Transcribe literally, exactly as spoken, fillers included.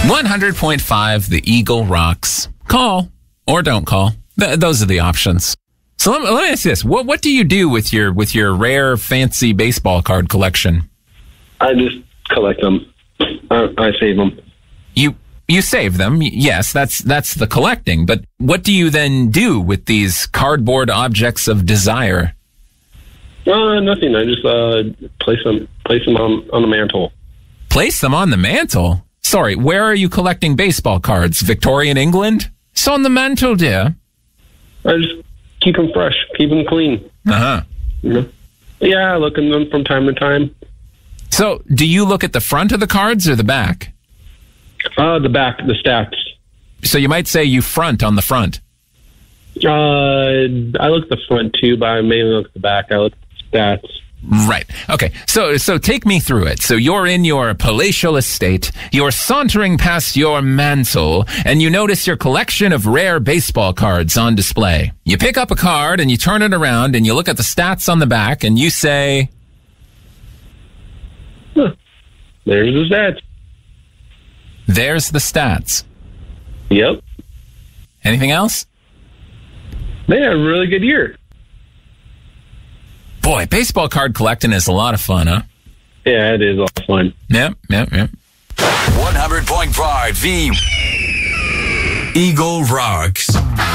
one hundred point five, the Eagle rocks. Call or don't call. Th- those are the options. So let me, let me ask you this. What what do you do with your with your rare, fancy baseball card collection? I just collect them. I, I save them. You you save them. Yes, that's that's the collecting. But what do you then do with these cardboard objects of desire? Uh, nothing. I just uh, place them place them on, on the mantle. Place them on the mantle? Sorry, where are you collecting baseball cards? Victorian England? It's on the mantle, dear. I just keep them fresh, keep them clean. Uh-huh. You know? Yeah, I look at them from time to time. So, do you look at the front of the cards or the back? Uh, the back, the stats. So you might say you front on the front. Uh, I look at the front too, but I mainly look at the back. I look at the stats. Right. Okay. So, so take me through it. So you're in your palatial estate, you're sauntering past your mantle, and you notice your collection of rare baseball cards on display. You pick up a card and you turn it around and you look at the stats on the back and you say, huh. There's the stats. There's the stats. Yep. Anything else? They had a really good year. Boy, baseball card collecting is a lot of fun, huh? Yeah, it is all fun. Yep, yep, yep. one hundred point five, the Eagle Rocks.